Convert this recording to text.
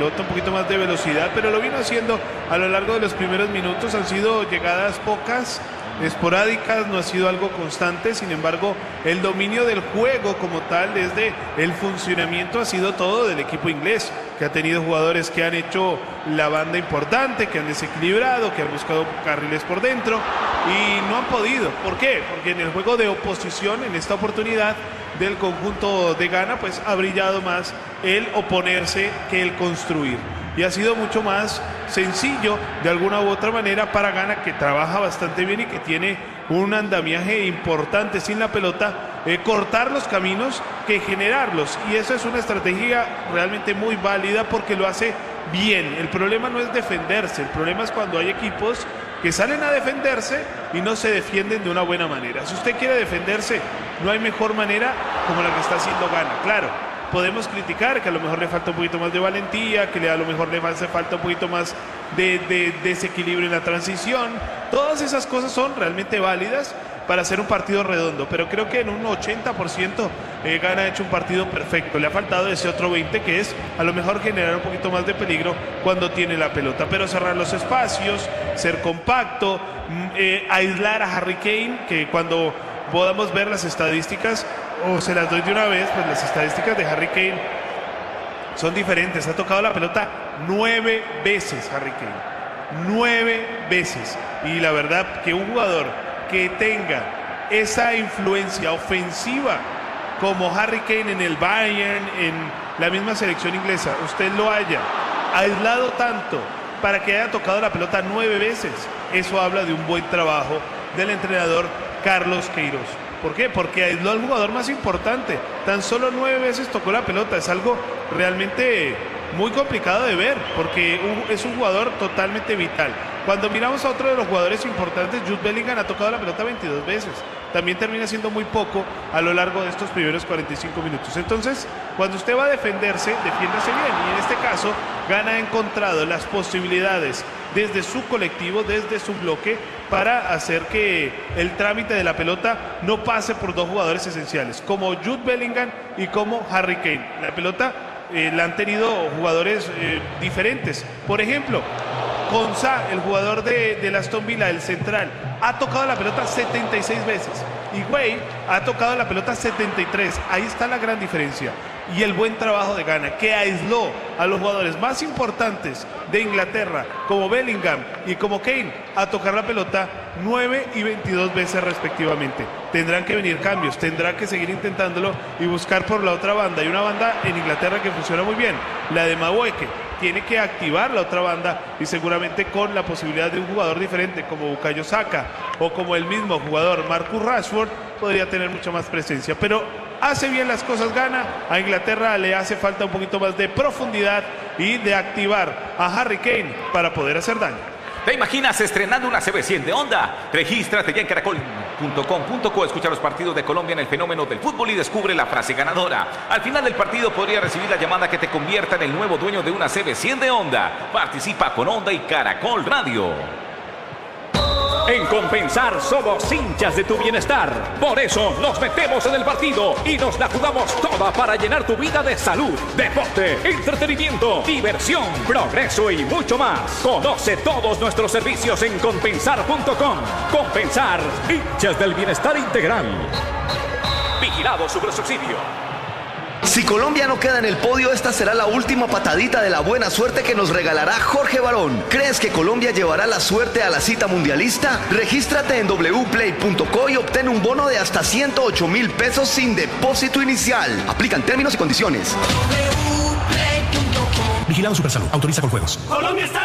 pelota, un poquito más de velocidad, pero lo vino haciendo a lo largo de los primeros minutos. Han sido llegadas pocas, esporádicas, no ha sido algo constante. Sin embargo, el dominio del juego como tal, desde el funcionamiento, ha sido todo del equipo inglés, que ha tenido jugadores que han hecho la banda importante, que han desequilibrado, que han buscado carriles por dentro y no han podido. ¿Por qué? Porque en el juego de oposición, en esta oportunidad del conjunto de Ghana, pues ha brillado más el oponerse que el construir. Y ha sido mucho más sencillo de alguna u otra manera para Ghana, que trabaja bastante bien y que tiene un andamiaje importante sin la pelota, cortar los caminos que generarlos. Y esa es una estrategia realmente muy válida porque lo hace bien. El problema no es defenderse, el problema es cuando hay equipos que salen a defenderse y no se defienden de una buena manera. Si usted quiere defenderse, no hay mejor manera como la que está haciendo Ghana. Claro, podemos criticar que a lo mejor le falta un poquito más de valentía, que a lo mejor le hace falta un poquito más de desequilibrio en la transición. Todas esas cosas son realmente válidas para hacer un partido redondo, pero creo que en un 80% Ghana ha hecho un partido perfecto. Le ha faltado ese otro 20%, que es a lo mejor generar un poquito más de peligro cuando tiene la pelota, pero cerrar los espacios, ser compacto, aislar a Harry Kane, que cuando podamos ver las estadísticas, o se las doy de una vez, pues las estadísticas de Harry Kane son diferentes. Ha tocado la pelota 9 veces Harry Kane, 9 veces, y la verdad que un jugador que tenga esa influencia ofensiva como Harry Kane en el Bayern, en la misma selección inglesa, usted lo haya aislado tanto para que haya tocado la pelota 9 veces, eso habla de un buen trabajo del entrenador Carlos Queiroz. ¿Por qué? Porque aisló al jugador más importante. Tan solo 9 veces tocó la pelota. Es algo realmente muy complicado de ver, porque es un jugador totalmente vital. Cuando miramos a otro de los jugadores importantes, Jude Bellingham ha tocado la pelota 22 veces. También termina siendo muy poco a lo largo de estos primeros 45 minutos. Entonces, cuando usted va a defenderse, defiéndase bien. Y en este caso, Ghana ha encontrado las posibilidades desde su colectivo, desde su bloque, para hacer que el trámite de la pelota no pase por dos jugadores esenciales, como Jude Bellingham y como Harry Kane. La pelota la han tenido jugadores diferentes. Por ejemplo, Konsa, el jugador del Aston Villa, el central, ha tocado la pelota 76 veces. Y Güey ha tocado la pelota 73. Ahí está la gran diferencia. Y el buen trabajo de Ghana, que aisló a los jugadores más importantes de Inglaterra, como Bellingham y como Kane, a tocar la pelota 9 y 22 veces respectivamente. Tendrán que venir cambios, tendrán que seguir intentándolo y buscar por la otra banda. Hay una banda en Inglaterra que funciona muy bien, la de Madueke. Tiene que activar la otra banda y seguramente con la posibilidad de un jugador diferente como Bukayo Saka o como el mismo jugador Marcus Rashford, podría tener mucha más presencia. Pero hace bien las cosas Ghana. A Inglaterra le hace falta un poquito más de profundidad y de activar a Harry Kane para poder hacer daño. ¿Te imaginas estrenando una CB100 de Honda? Regístrate ya en caracol.com.co, escucha los partidos de Colombia en el fenómeno del fútbol y descubre la frase ganadora. Al final del partido podría recibir la llamada que te convierta en el nuevo dueño de una CB100 de Honda. Participa con Honda y Caracol Radio. En Compensar somos hinchas de tu bienestar. Por eso nos metemos en el partido y nos la jugamos toda para llenar tu vida de salud, deporte, entretenimiento, diversión, progreso y mucho más. Conoce todos nuestros servicios en compensar.com. Compensar, hinchas del bienestar integral. Vigilado Supersubsidio. Si Colombia no queda en el podio, esta será la última patadita de la buena suerte que nos regalará Jorge Barón. ¿Crees que Colombia llevará la suerte a la cita mundialista? Regístrate en wplay.co y obtén un bono de hasta 108.000 pesos sin depósito inicial. Aplican términos y condiciones. Vigilado Supersalud. Autoriza con juegos. Colombia está